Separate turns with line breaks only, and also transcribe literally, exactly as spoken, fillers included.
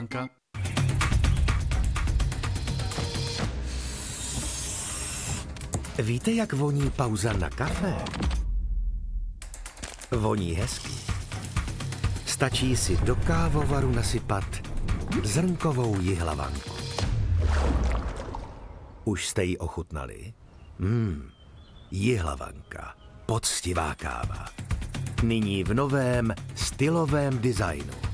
jihlavánka?
Víte, jak voní pauza na kafe? Voní hezky. Stačí si do kávovaru nasypat zrnkovou jihlavánku. Už jste ji ochutnali? Hmm, jihlavanka, poctivá káva. Nyní v novém stylovém designu.